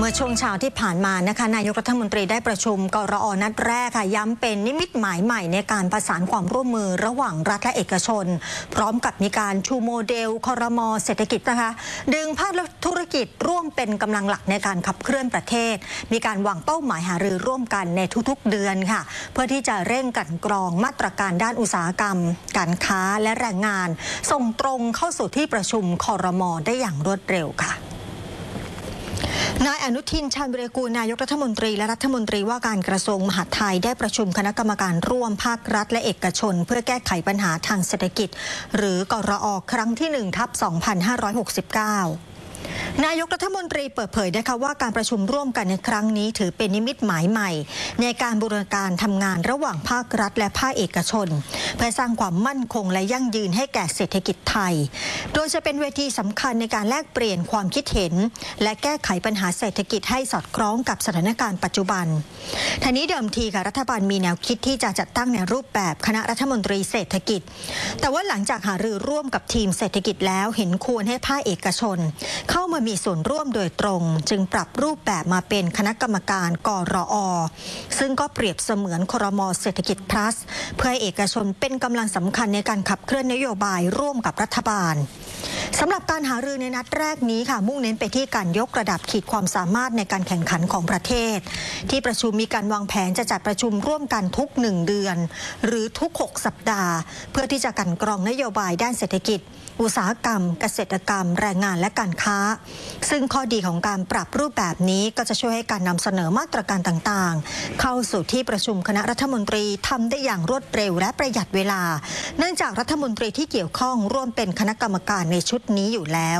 มื่อช่วงเช้าที่ผ่านมานะคะนายกรัฐมนตรีได้ประชุมกรอ.นัดแรกค่ะย้ำเป็นนิมิตหมายใหม่ในการประสานความร่วมมือระหว่างรัฐและเอกชนพร้อมกับมีการชูโมเดลครม.เศรษฐกิจนะคะดึงภาคธุรกิจร่วมเป็นกำลังหลักในการขับเคลื่อนประเทศมีการวางเป้าหมายหารือร่วมกันในทุกๆเดือนค่ะเพื่อที่จะเร่งกลั่นกรองมาตรการด้านอุตสาหกรรมการค้าและแรงงานส่งตรงเข้าสู่ที่ประชุมครม.ได้อย่างรวดเร็วค่ะนายอนุทิน ชาญวิรากูลนายกรัฐมนตรีและรัฐมนตรีว่าการกระทรวงมหาดไทยได้ประชุมคณะกรรมการร่วมภาครัฐและเอกชนเพื่อแก้ไขปัญหาทางเศรษฐกิจหรือกรอ.ครั้งที่ 1/2569นายกรัฐมนตรีเปิดเผยนะคะว่าการประชุมร่วมกันในครั้งนี้ถือเป็นนิมิตหมายใหม่ในการบูรณาการทำงานระหว่างภาครัฐและภาคเอกชนเพื่อสร้างความมั่นคงและยั่งยืนให้แก่เศรษฐกิจไทยโดยจะเป็นเวทีสำคัญในการแลกเปลี่ยนความคิดเห็นและแก้ไขปัญหาเศรษฐกิจให้สอดคล้องกับสถานการณ์ปัจจุบันทั้งนี้เดิมทีค่ะรัฐบาลมีแนวคิดที่จะจัดตั้งในรูปแบบคณะรัฐมนตรีเศรษฐกิจแต่ว่าหลังจากหารือร่วมกับทีมเศรษฐกิจแล้วเห็นควรให้ภาคเอกชนเข้ามามีส่วนร่วมโดยตรงจึงปรับรูปแบบมาเป็นคณะกรรมการกรอ.ซึ่งก็เปรียบเสมือนครม.เศรษฐกิจ plus เพื่อให้เอกชนเป็นกำลังสำคัญในการขับเคลื่อนนโยบายร่วมกับรัฐบาลสำหรับการหารือในนัดแรกนี้ค่ะมุ่งเน้นไปที่การยกระดับขีดความสามารถในการแข่งขันของประเทศที่ประชุมมีการวางแผนจะจัดประชุมร่วมกันทุก1 เดือนหรือทุก6 สัปดาห์เพื่อที่จะกลั่นกรองนโยบายด้านเศรษฐกิจอุตสาหกรรมเกษตรกรรมแรงงานและการค้าซึ่งข้อดีของการปรับรูปแบบนี้ก็จะช่วยให้การนำเสนอมาตรการต่างๆเข้าสู่ที่ประชุมคณะรัฐมนตรีทำได้อย่างรวดเร็วและประหยัดเวลาเนื่องจากรัฐมนตรีที่เกี่ยวข้องร่วมเป็นคณะกรรมการในชุดนี้อยู่แล้ว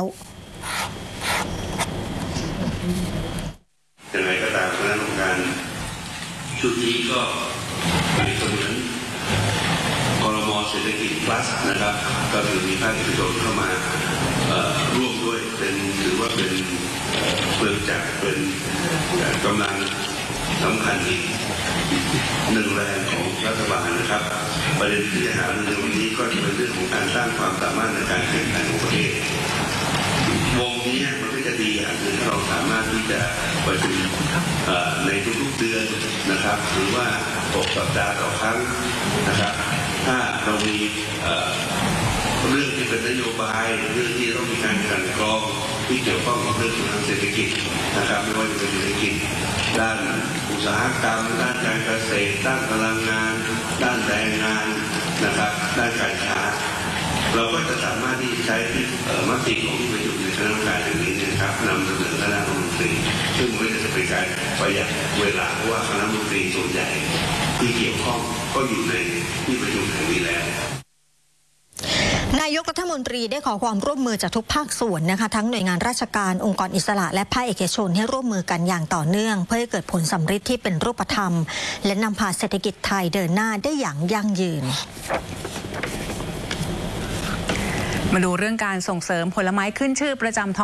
ยังไงก็ตามคณะกรรมการชุดนี้ก็เป็นเสมือนครม.เศรษฐกิจ plus นะครับก็คือมีภาคเอกชนเข้ามาร่วมด้วยถือว่าเป็นเพื่อจัดเป็นกำลังสำคัญอีกหนึ่งแรงของรัฐบาลนะครับประเด็นที่จะหาในวันนี้ก็จะเป็นเรื่องของการสร้างความสามารถในการแข่งขันของประเทศวงนี้มันก็จะดีอย่างคือเราสามารถที่จะประชุมในทุกๆเดือนนะครับหรือว่า6 สัปดาห์ต่อครั้งนะครับถ้าเรามีเรื่องที่เป็นนโยบายเรื่องที่ต้องมีการกลั่นกรองที่เกี่ยวข้องกับเรื่องทางเศรษฐกิจนะครับไม่ว่าจะเป็นเศรษฐกิจด้านอุตสาหกรรมด้านการเกษตรด้านพลังงานด้านแรงงานนะครับด้านการค้าเราก็จะสามารถที่จะใช้มติของที่ประชุมในคณะกรรมการอย่างนี้นะครับนำเสนอคณะรัฐมนตรีซึ่งมันจะเป็นการประหยัดเวลาเพราะว่าคณะรัฐมนตรีส่วนใหญ่ที่เกี่ยวข้องก็อยู่ในที่ประชุมแห่งนี้แล้วนายกรัฐมนตรีได้ขอความร่วมมือจากทุกภาคส่วนนะคะทั้งหน่วยงานราชการองค์กรอิสระและภาคเอกชนให้ร่วมมือกันอย่างต่อเนื่องเพื่อให้เกิดผลสำฤทธิ์ที่เป็นรูปธรรมและนำพาเศรษฐกิจไทยเดินหน้าได้อย่างยั่งยืนมาดูเรื่องการส่งเสริมผลไม้ขึ้นชื่อประจำท้อง